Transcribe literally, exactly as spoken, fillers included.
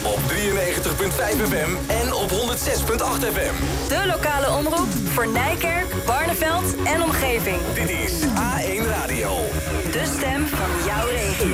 Op drieënnegentig komma vijf F M en op honderd zes komma acht F M. De lokale omroep voor Nijkerk, Barneveld en omgeving. Dit is A één Radio. De stem van jouw regio.